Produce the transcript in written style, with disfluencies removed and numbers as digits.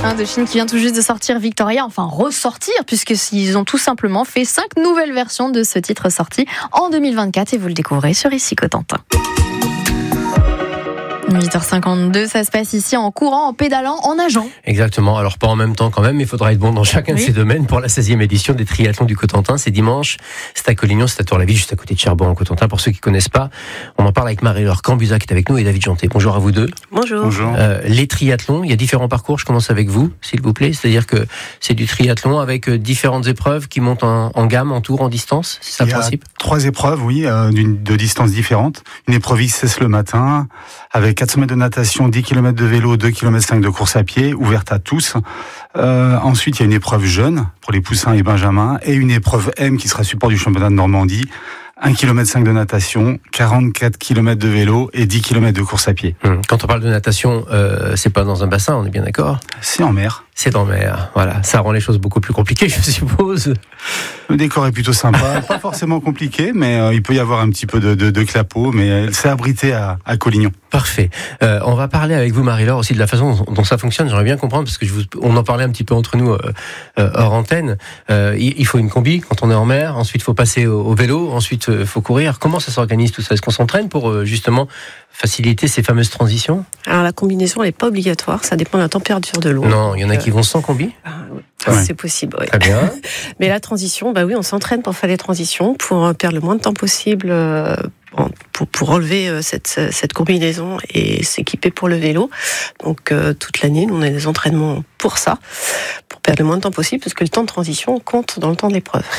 De Chine qui vient tout juste de sortir Victoria, enfin ressortir, puisqu'ils ont tout simplement fait 5 nouvelles versions de ce titre sorti en 2024 et vous le découvrez sur Ici Cotentin. 8h52, ça se passe ici en courant, en pédalant, en nageant. Exactement, alors pas en même temps quand même, mais il faudra être bon dans chacun de ces domaines pour la 16e édition des triathlons du Cotentin. C'est dimanche, c'est à Collignon, c'est à Tour-la-Ville, juste à côté de Cherbourg en Cotentin. Pour ceux qui ne connaissent pas, on en parle avec Marie-Laure Cambusa qui est avec nous et David Janté. Bonjour à vous deux. Bonjour. Les triathlons, il y a différents parcours, je commence avec vous, s'il vous plaît. C'est-à-dire que c'est du triathlon avec différentes épreuves qui montent en gamme, en tour, en distance, c'est ça le principe ? 3 épreuves, oui, de distances différentes. Une épreuve XS le matin, avec 400 mètres de natation, 10 km de vélo, 2,5 km de course à pied, ouverte à tous. Ensuite, il y a une épreuve jeune pour les poussins et benjamins, et une épreuve M qui sera support du championnat de Normandie. 1,5 km de natation, 44 km de vélo et 10 km de course à pied. Quand on parle de natation, c'est pas dans un bassin, on est bien d'accord ? C'est en mer. C'est en mer, voilà. Ça rend les choses beaucoup plus compliquées, je suppose. Le décor est plutôt sympa, pas forcément compliqué, mais il peut y avoir un petit peu de clapot, mais c'est abrité à Collignon. Parfait. On va parler avec vous, Marie-Laure, aussi de la façon dont ça fonctionne. J'aimerais bien comprendre, parce que on en parlait un petit peu entre nous hors antenne. Il faut une combi quand on est en mer, ensuite il faut passer au vélo, ensuite il faut courir. Comment ça s'organise tout ça ? Est-ce qu'on s'entraîne pour justement faciliter ces fameuses transitions ? Alors la combinaison n'est pas obligatoire, ça dépend de la température de l'eau. Non, il y en a qui vont sans combi. Ouais. C'est possible, oui. Très bien. Mais la transition, oui, on s'entraîne pour faire les transitions, pour perdre le moins de temps possible, pour relever cette combinaison et s'équiper pour le vélo. Donc toute l'année, nous, on a des entraînements pour ça, pour perdre le moins de temps possible, parce que le temps de transition compte dans le temps de l'épreuve.